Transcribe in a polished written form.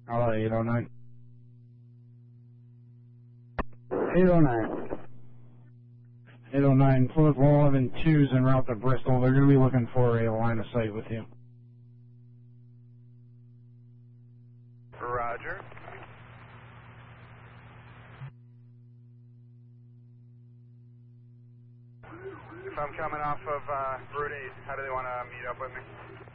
Hello, 809. 809. 809, Plymouth 112's en route to Bristol. They're going to be looking for a line of sight with you. Roger. If I'm coming off of Route 8, how do they want to meet up with me?